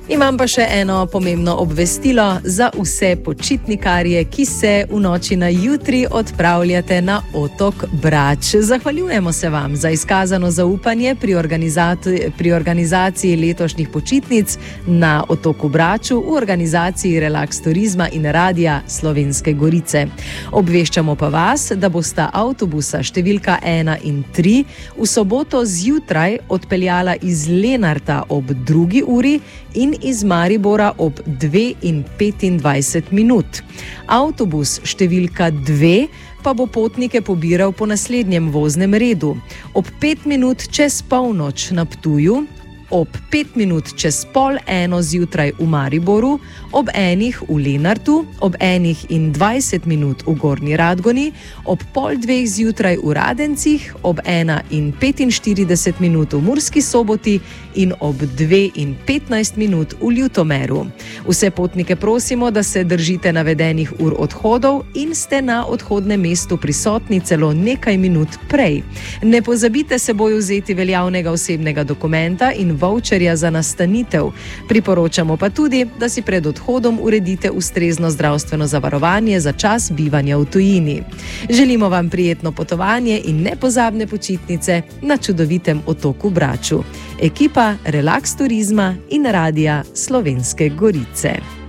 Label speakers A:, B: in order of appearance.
A: Imam pa še eno pomembno obvestilo za vse počitnikarje, ki se v noči na jutri odpravljate na otok Brač. Zahvaljujemo se vam za izkazano zaupanje pri organizaciji letošnjih počitnic na otoku Braču v organizaciji Relax Turizma in Radia Slovenske Gorice. Obveščamo pa vas, da bosta avtobusa številka 1 in 3 v soboto zjutraj odpeljala iz Lenarta ob 2. uri in iz Maribora ob 2:25. Avtobus številka 2 pa bo potnike pobiral po naslednjem voznem redu. Ob 5 minut čez polnoč na Ptuju, ob 5 minut čez 12:30 zjutraj v Mariboru, ob 1 v Lenartu, ob 1:20 v Gornji Radgoni, ob 12:30 zjutraj v Radencih, ob 1:45 v Murski Soboti in ob 2:15 v Ljutomeru. Vse potnike prosimo, da se držite navedenih ur odhodov in ste na odhodnem mestu prisotni celo nekaj minut prej. Ne pozabite seboj vzeti veljavnega osebnega dokumenta in voucherja za nastanitev. Priporočamo pa tudi, da si pred odhodom uredite ustrezno zdravstveno zavarovanje za čas bivanja v tujini. Želimo vam prijetno potovanje in nepozabne počitnice na čudovitem otoku Braču. Ekipa Relax Turizma in Radia Slovenske Gorice.